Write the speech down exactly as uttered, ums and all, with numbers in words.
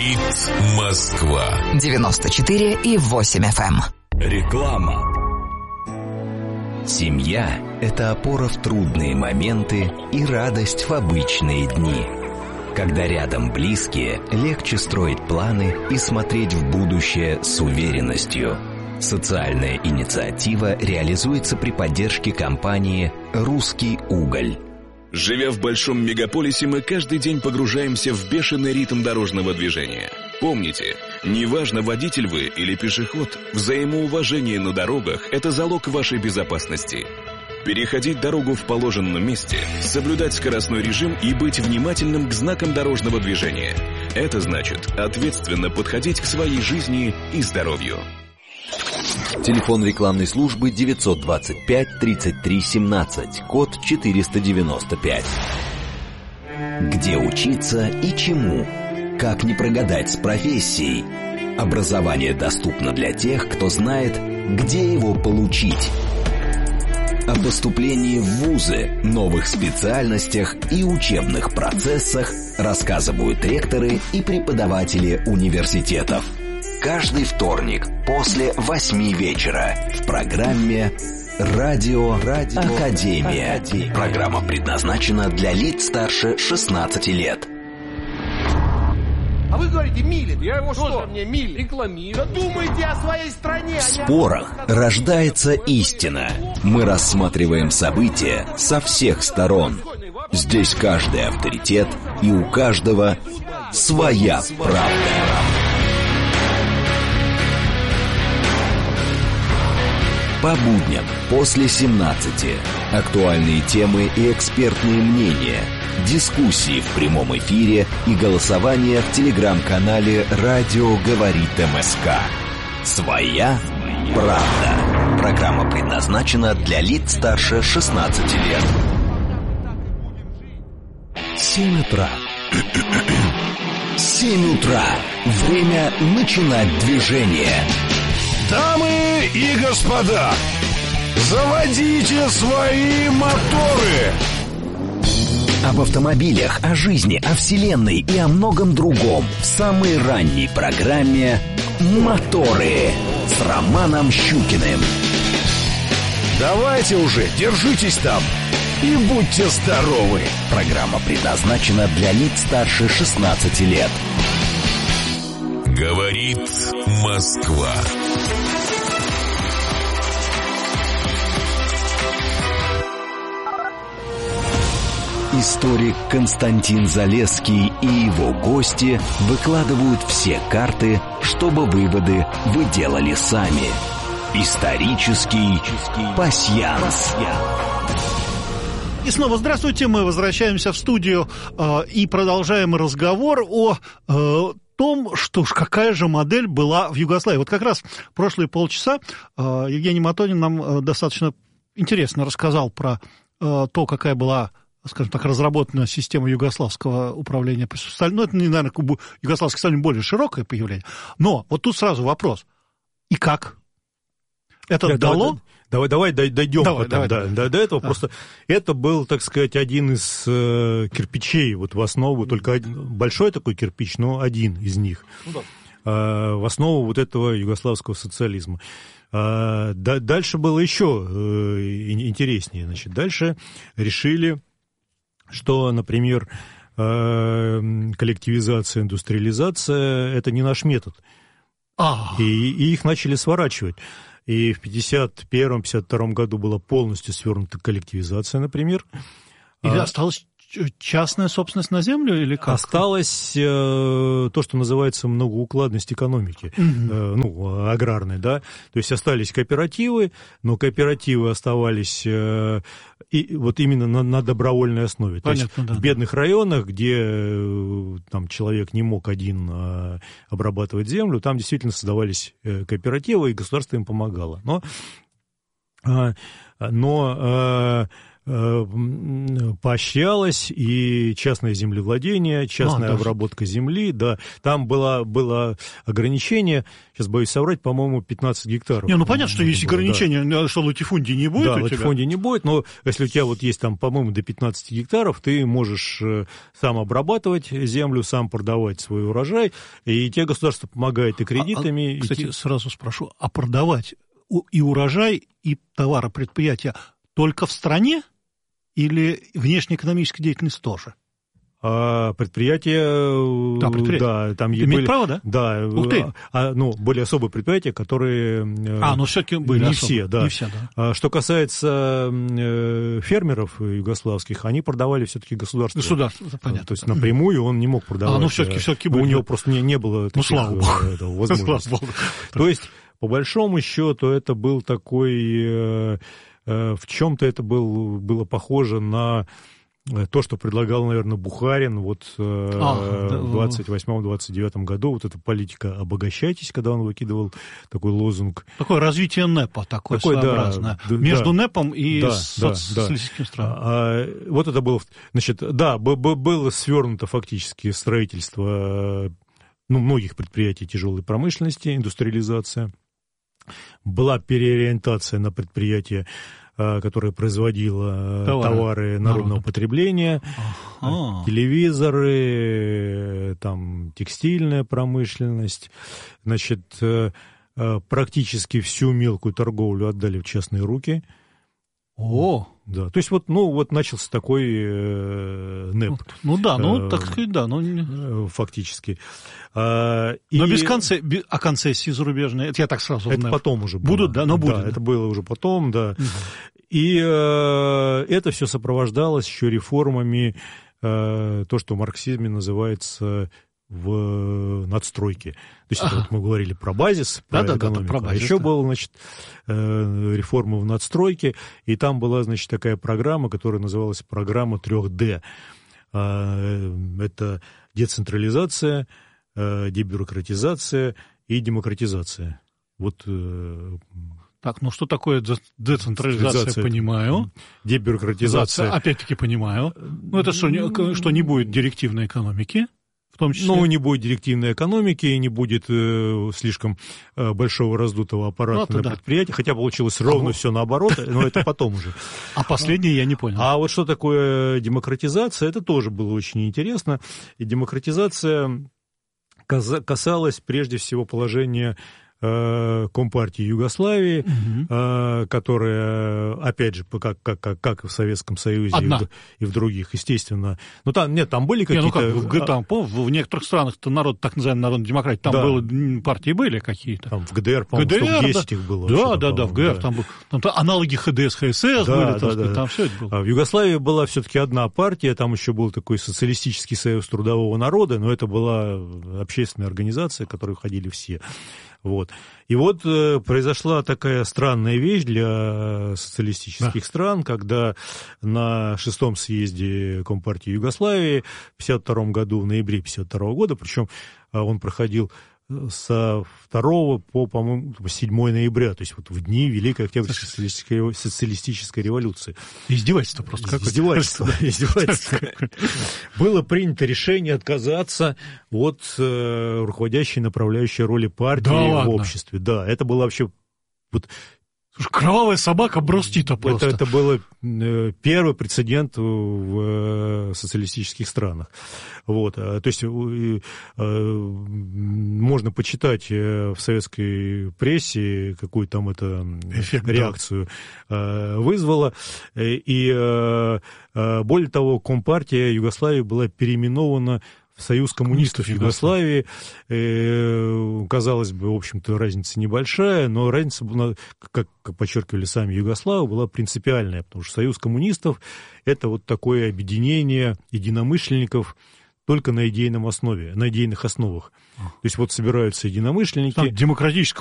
Говорит Москва. девяносто четыре и восемь эф эм. Реклама. Семья – это опора в трудные моменты и радость в обычные дни. Когда рядом близкие, легче строить планы и смотреть в будущее с уверенностью. Социальная инициатива реализуется при поддержке компании «Русский уголь». Живя в большом мегаполисе, мы каждый день погружаемся в бешеный ритм дорожного движения. Помните, неважно, водитель вы или пешеход, взаимоуважение на дорогах – это залог вашей безопасности. Переходить дорогу в положенном месте, соблюдать скоростной режим и быть внимательным к знакам дорожного движения – это значит ответственно подходить к своей жизни и здоровью. Телефон рекламной службы девятьсот двадцать пять тридцать три семнадцать, код четыреста девяносто пять. Где учиться и чему? Как не прогадать с профессией? Образование доступно для тех, кто знает, где его получить. О поступлении в вузы, новых специальностях и учебных процессах рассказывают ректоры и преподаватели университетов. Каждый вторник после восьми вечера в программе «Радио, Радио Академия». Академия. Программа предназначена для лиц старше шестнадцати лет. А вы говорите, Милин, я его что? Мне Милин рекламирует. Да думайте о своей стране. В спорах рождается истина. Мы рассматриваем события со всех сторон. Здесь каждый авторитет, и у каждого своя правда. По будням после семнадцати. Актуальные темы и экспертные мнения. Дискуссии в прямом эфире и голосование в телеграм-канале «Радио говорит МСК». Своя правда. Программа предназначена для лиц старше шестнадцати лет. Семь утра. Семь утра. Время начинать движение. Дамы и господа, заводите свои моторы! Об автомобилях, о жизни, о вселенной и о многом другом в самой ранней программе «Моторы» с Романом Щукиным. Давайте уже, держитесь там и будьте здоровы! Программа предназначена для лиц старше шестнадцати лет. Говорит Москва. Историк Константин Залесский и его гости выкладывают все карты, чтобы выводы вы делали сами. Исторический пасьянс. И снова здравствуйте, мы возвращаемся в студию э, и продолжаем разговор о э, том, что ж, какая же модель была в Югославии. Вот как раз прошлые полчаса э, Евгений Матонин нам э, достаточно интересно рассказал про э, то, какая была, скажем так, разработана система югославского управления присутствием. Ну, это, наверное, югославское сталин более широкое появление. Но вот тут сразу вопрос. И как? Это да, дало... Давай, давай, давай дойдем давай, потом, давай, до, давай. До, до этого. Да. Просто это был, так сказать, один из э, кирпичей вот в основу, только один, большой такой кирпич, но один из них, ну, да. э, в основу вот этого югославского социализма. Э, да, дальше было еще э, интереснее. Значит, дальше решили, что, например, э, коллективизация, индустриализация – это не наш метод. А. И, и их начали сворачивать. И в пятьдесят первом — пятьдесят втором году была полностью свернута коллективизация, например. Или а, осталась частная собственность на землю, или как? Осталось э, то, что называется многоукладность экономики, mm-hmm. э, ну, аграрной, да. То есть остались кооперативы, но кооперативы оставались э, и, вот именно на, на добровольной основе. Понятно, то есть да. В бедных районах, где э, там человек не мог один э, обрабатывать землю, там действительно создавались э, кооперативы, и государство им помогало. Но... Э, но э, поощрялось и частное землевладение, частная а, обработка да. земли, да, там было, было ограничение, сейчас боюсь соврать, по-моему, пятнадцать гектаров. Не, ну понятно, что есть было, ограничения, да. что латифундии не будет да, у латифундии тебя? не будет, но если у тебя вот есть там, по-моему, до пятнадцати гектаров, ты можешь сам обрабатывать землю, сам продавать свой урожай, и тебе государство помогает и кредитами. А, а, кстати, и... сразу спрошу, а продавать и урожай, и товаропредприятия только в стране или внешнеэкономическая деятельность тоже? А предприятия, да, предприятия. да, там имеют были, право, да? Да, Ух ты. А, ну, более особые предприятия, которые... А, ну все-таки были не особые. все, да. Не все, да. А, что касается фермеров югославских, они продавали все-таки государству. Государство, понятно. То есть напрямую он не мог продавать. А, ну все-таки, все-таки были. У него просто не, не было таких, ну, слава богу. Этого, возможностей. Слава богу. То есть, по большому счету, это был такой... В чем-то это был, было похоже на то, что предлагал, наверное, Бухарин вот а, в двадцать восьмом — двадцать девятом году. Вот эта политика «обогащайтесь», когда он выкидывал такой лозунг. Такое развитие НЭПа, такое, такое своеобразное. Да, между да, НЭПом и да, социалистическим да, странам. А, вот это было... Значит, да, было свернуто фактически строительство ну, многих предприятий тяжелой промышленности, индустриализация. Была переориентация на предприятие, которое производило товары, товары народного Народно. потребления, ага. телевизоры, там, текстильная промышленность. Значит, практически всю мелкую торговлю отдали в частные руки. О! Да, то есть вот, ну, вот начался такой э, НЭП. Ну да, ну, так сказать, да. Ну... Фактически. А, но и... без концессии, без, а концессии зарубежные, это я так сразу... Это потом уже было. Будут, да, но будут. Да, да. это было уже потом, да. Угу. И э, это все сопровождалось еще реформами, э, то, что в марксизме называется... в надстройке. То есть ага. это вот мы говорили про базис, про да, экономику. Да, да, про базис, а еще да. была, значит, реформа в надстройке, и там была, значит, такая программа, которая называлась программа три дэ. Это децентрализация, дебюрократизация и демократизация. Вот... Так, ну что такое децентрализация, понимаю. Дебюрократизация. Опять-таки понимаю. Ну это что, что не будет директивной экономики? В том числе. Ну, не будет директивной экономики, не будет э, слишком э, большого раздутого аппарата ну, на да. предприятии, хотя получилось ровно а все наоборот, но это потом уже. А последнее я не понял. А вот что такое демократизация, это тоже было очень интересно. И демократизация касалась прежде всего положения Компартии Югославии, угу. которая, опять же, как, как, как и в Советском Союзе и в, и в других, естественно. Ну, там, нет, там были какие-то... Не, ну как, там, в, в некоторых странах-то народ, так называемый народная демократия, там да. было, партии были какие-то. Там в ГДР, по-моему, штук десять да. их было. Да, вообще, да, там, да, в ГДР да. там, был, там аналоги ХДС, ХСС да, были, да, там, да, там да. все это было. А в Югославии была все-таки одна партия, там еще был такой социалистический союз трудового народа, но это была общественная организация, в которую входили все. Вот. И вот э, произошла такая странная вещь для социалистических да. стран, когда на шестом съезде Компартии Югославии в пятьдесят втором году, в ноябре пятьдесят второго года, причем э, он проходил со второго по, по-моему, седьмого ноября, то есть вот в дни Великой Октябрьской социалистической, социалистической революции. Издевательство просто какое-то. Издевательство, да, издевательство. Было принято решение отказаться от э, руководящей направляющей роли партии да, в обществе. Да, это было вообще... Вот, кровавая собака Брустита просто. Это, это был э, первый прецедент в э, социалистических странах. Вот. То есть э, э, можно почитать э, в советской прессе, какую там это эффект, реакцию э, вызвало. И э, э, более того, Компартия Югославии была переименована Союз коммунистов Югославии, э, казалось бы, в общем-то, разница небольшая, но разница была, как, как подчеркивали сами югославы, была принципиальная, потому что Союз коммунистов – это вот такое объединение единомышленников только на идейном основе, на идейных основах. То есть вот собираются единомышленники. Там демократическое